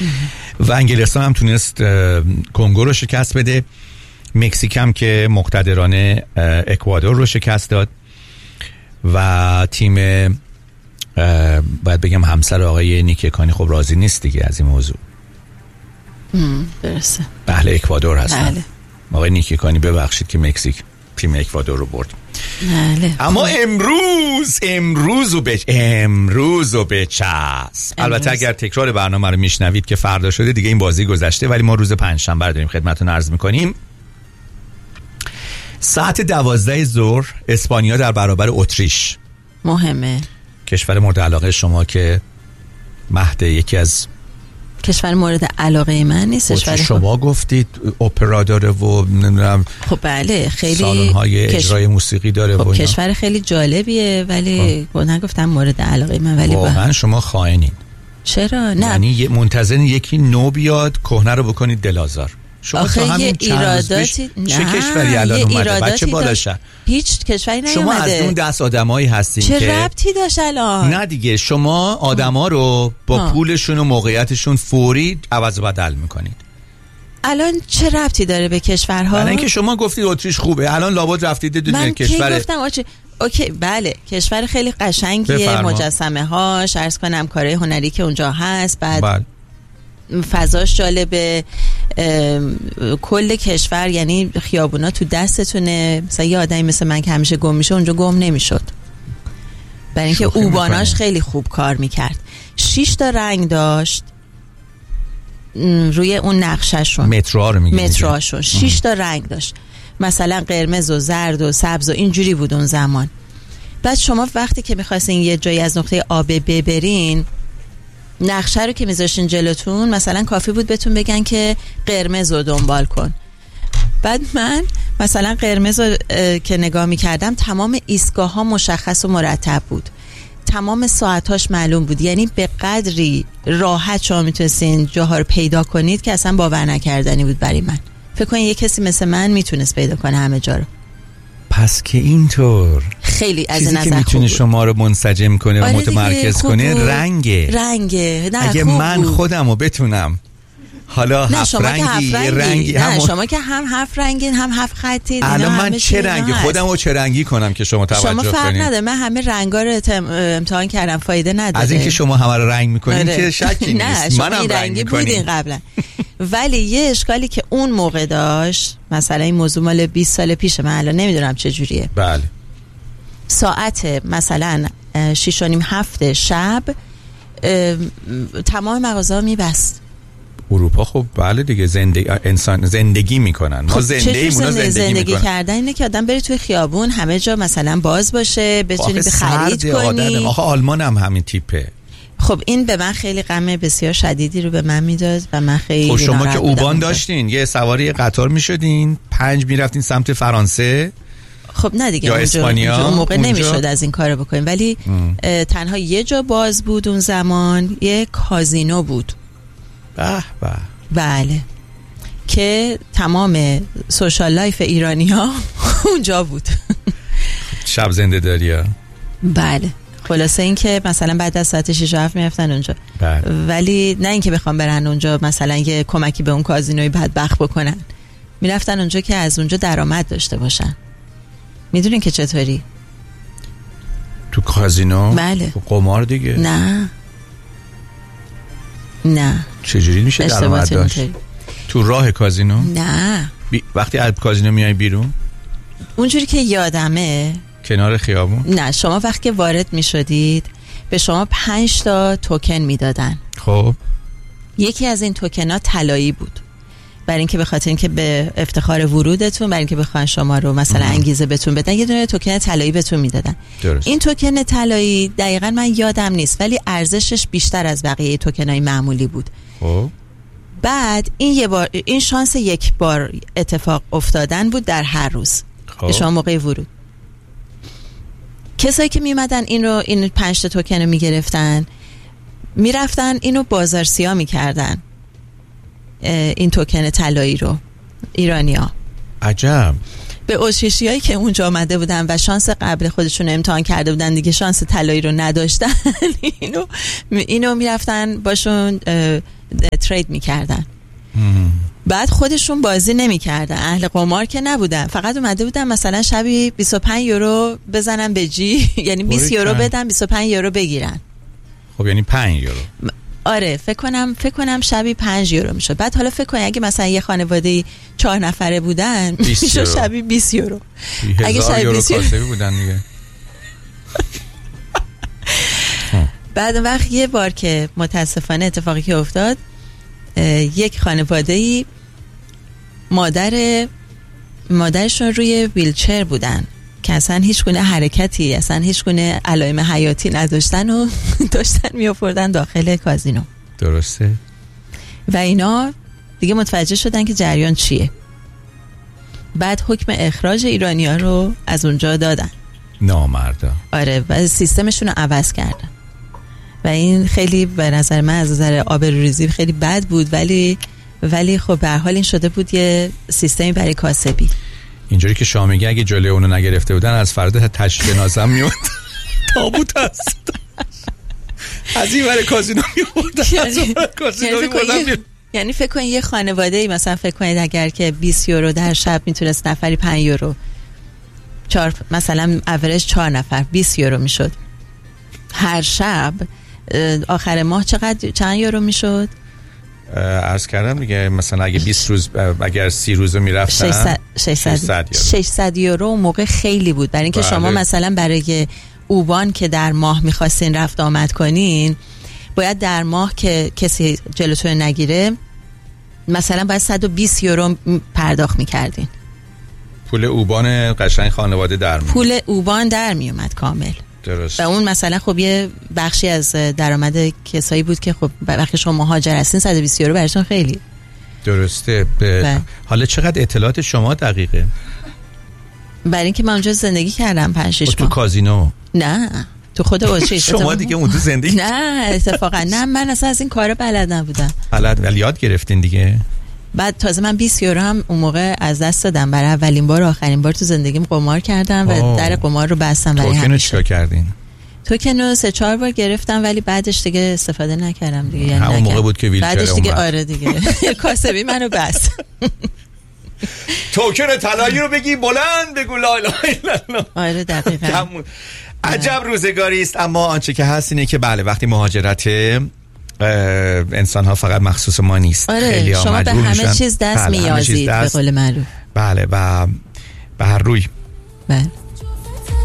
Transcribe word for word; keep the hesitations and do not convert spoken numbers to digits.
و انگلستان هم تونست کنگو رو شکست بده. مکزیک هم که مقتدرانه اکوادور رو شکست داد و تیم باید بگم همسر آقای نیکیکانی خب راضی نیست دیگه از این موضوع. درسته. بله اکوادور هستن. بله. آقای نیکیکانی ببخشید که مکزیک تیم اکوادور رو برد. بله. اما امروز امروز و بچ امروز و بچسب. البته اگر تکرار برنامه رو میشنوید که فردا شده دیگه این بازی گذشته، ولی ما روز پنجشنبه رو داریم خدمتتون عرض میکنیم. ساعت دوازده ظهر اسپانیا در برابر اتریش. مهمه. کشور مورد علاقه شما که مهد یکی از کشور مورد علاقه من نیستش، ولی شما گفتید اپرا داره و نمیدونم. خب بله خیلی سالن‌های کش... اجرای موسیقی داره. خب و کشور خیلی جالبیه ولی خب نگفتم مورد علاقه من، ولی واقعا با... شما خائنین. چرا؟ نه یعنی منتظر یکی نو بیاد کهنه رو بکنید دلازار. شما تا همین چند روز پیش چه کشوری الان اومده؟ بچه بالاشه هیچ کشوری نیومده. شما از اون دست آدمایی هستین چه که چه ربطی داشت الان؟ نه دیگه شما آدما رو با ها. پولشون و موقعیتشون فوری عوض و بدل میکنید. الان چه ربطی داره به کشورها؟ الان که شما گفتید اتریش خوبه، الان لابد رفتید دنیا کشور. من گفتم آچه اوکی بله کشور خیلی قشنگیه، مجسمه هاش عرض کنم کارهای هنری که اونجا هست، بعد بله. فضاش جالبه، کل کشور یعنی خیابونا تو دستتونه. مثلا یه آدمی مثل من که همیشه گم میشه اونجا گم نمیشد، برای اینکه اوباناش خیلی خوب کار میکرد. شش تا رنگ داشت روی اون نقشه‌شون، متروها رو میگه متروهاشون شش تا رنگ داشت، مثلا قرمز و زرد و سبز و اینجوری بود اون زمان. بعد شما وقتی که می‌خواستین یه جایی از نقطه آ به ب برین، نقشه رو که میذاشین جلوتون مثلا کافی بود بهتون بگن که قرمز رو دنبال کن. بعد من مثلا قرمز رو که نگاه میکردم تمام ایستگاه ها مشخص و مرتب بود، تمام ساعتاش معلوم بود، یعنی به قدری راحت شما میتونستین جاها رو پیدا کنید که اصلا باور نکردنی بود برای من. فکر کنید یه کسی مثل من میتونست پیدا کنه همه جا رو. پس که اینطور خیلی از چیزی نظر که میتونه شما رو منسجم کنه و متمرکز کنه رنگه رنگه نه اگه من خودم رو بتونم حالا هفت رنگی هفت رنگی نه هم شما که هم هفت رنگین هم هفت خطی، الان من چه رنگی خودم رو چه رنگی کنم که شما توجه کنید؟ شما فرق نداره، من همه رنگا رو امتحان کردم فایده نداره. از اینکه شما همه رو رنگ میکنین که شکی نیست. منم رنگی بودین قبلا. ولی یه اشکالی که اون موقع داشت، مثلا این موضوع مال بیست سال پیشه، من الان نمیدونم چه جوریه. بله. ساعت مثلا شش و نیم هفت شب تمام مغازه‌ها میبست. اروپا خب بله دیگه زندگی انسان زندگی میکنن. ما خب زنده ایم، اونا زندگی, زندگی میکنن. کردن اینه که آدم بره توی خیابون همه جا مثلا باز باشه، بتونی به خرید کنی. آخه آلمان هم همین تیپه. خب این به من خیلی غم بسیار شدیدی رو به من میداد و من خیلی خب شما که اوبان داشتین یه سواری قطار میشدین، پنج میرفتین سمت فرانسه. خب نه دیگه یا اونجا اسپانیا اون موقع اونجا نمیشد از این کارو بکنیم، ولی تنها یه جا باز بود اون زمان، یه کازینو بود. به به. بله که تمام سوشال لایف ایرانی ها اونجا بود. شب زنده داری ها. بله خلاصه این که مثلا بعد از ساعت شش و هفت میرفتن اونجا. بله. ولی نه اینکه بخوام برن اونجا مثلا یه کمکی به اون کازینوی بدبخت بکنن، میرفتن اونجا که از اونجا درآمد داشته باشن. میدونین که چطوری؟ تو کازینو؟ بله. قمار دیگه؟ نه نه. چجوری میشه درآمد داشت؟ تو راه کازینو؟ نه. بی... وقتی از کازینو میای بیرون؟ اونجوری که یادمه کنار خیابون؟ نه، شما وقتی وارد میشدید به شما پنج تا توکن میدادن. خب یکی از این توکن ها طلایی بود، برای اینکه به خاطر اینکه به افتخار ورودتون، برای اینکه بخوان شما رو مثلا انگیزه بهتون بدن، یه دونه توکن طلایی بهتون میدادن. درست. این توکن طلایی دقیقاً من یادم نیست، ولی ارزشش بیشتر از بقیه توکنای معمولی بود. خب بعد این یه بار این شانس یک بار اتفاق افتادن بود در هر روز. خب. که شما موقع ورود کسایی که میمدن این رو این پنج تا توکن رو میگرفتن، میرفتن اینو بازارسیا میکردن، این توکن طلایی رو ایرانیا. عجب. به اتریشیایی که اونجا آمده بودن و شانس قبل خودشون امتحان کرده بودن دیگه شانس طلایی رو نداشتن، اینو اینو میرفتن باشون ترید میکردن. بعد خودشون بازی نمیکردن، اهل قمار که نبودن، فقط اومده بودن مثلا شبی بیست و پنج یورو بزنن به جی، یعنی بیست یورو بدن بیست و پنج یورو بگیرن. خب یعنی پنج یورو. آره فکر کنم فکر کنم شبی پنج یورو میشد. بعد حالا فکر کنید اگه مثلا یه خانواده چهار نفره بودن میشد شبی بیست یورو. اگه شبی بیست یورو کاسبی بودن دیگه. بعد وقت یه بار که متاسفانه اتفاقی که افتاد، یک خانواده‌ای مادر مادرشون روی ویلچر بودن که اصلا هیچ گونه حرکتی، اصلا هیچ گونه علائم حیاتی نداشتن و داشتن میآوردن داخل کازینو. درسته. و اینا دیگه متوجه شدن که جریان چیه. بعد حکم اخراج ایرانی‌ها رو از اونجا دادن. نامردا. آره و سیستمشون رو عوض کردن. و این خیلی به نظر من از نظر آبروریزی خیلی بد بود، ولی ولی خب به هر حال این شده بود یه سیستمی برای کاسبی. اینجوری که شما میگه اگه جلوی اونو نگرفته بودن از فردا تشییع جنازه میومد. تابوت هست. از این ور کازینو میوردن. یعنی کازینو میوردن. یعنی فکر کنید یه خانواده‌ای مثلا فکر کنید اگر که بیست یورو در شب میتونست نفری پنج یورو، چهار مثلا اوریج چهار نفر بیست یورو میشد. هر شب آخر ماه چقدر چند یورو میشد؟ عرض کردم دیگه مثلا اگه بیست روز اگر سی روزو میرفتن ششصد یورو اون موقع خیلی بود. برای اینکه بله. شما مثلا برای اوبان که در ماه میخواستین رفت آمد کنین، باید در ماه که کسی جلوتون نگیره مثلا باید صد و بیست یورو پرداخت میکردین. پول اوبان قشنگ خانواده در میومد. پول اوبان در میومد کامل. درست. و اون مثلا خب یه بخشی از درآمد کسایی بود که خب وقتی شما مهاجر هستین صد و بیست یورو براتون خیلی. درسته. ب... حالا چقدر اطلاعات شما دقیقه؟ برای اینکه من اونجا زندگی کردم پنج شش ماه. تو کازینو؟ نه تو خود اوچیز. شما دیگه اون تو زندگی؟ نه اتفاقا نه، من اصلا از این کارا بلد نبودم. بلد ولی یاد گرفتین دیگه. بعد تازه من بیست یورو هم اون موقع از دست دادم. برای اولین بار و آخرین بار تو زندگیم قمار کردم و آه. در قمار رو بستم برای همیشه. توکن رو چیکار کردین؟ توکن رو سه چهار بار گرفتم ولی بعدش دیگه استفاده نکردم دیگه. یعنی همون موقع بود که ویلچر بعدش دیگه آره دیگه کاسبی منو بس. توکن طلایی رو بگی بلند بگو لا اله الا الله. آره دقیقاً. عجب روزگاری است. اما آنچه که هست اینه که بله وقتی مهاجرت انسان ها فقط مخصوص ما نیست. آره خیلی شما به همه میشن. چیز دست بله، میازید به قول معروف. بله و به هر روی بله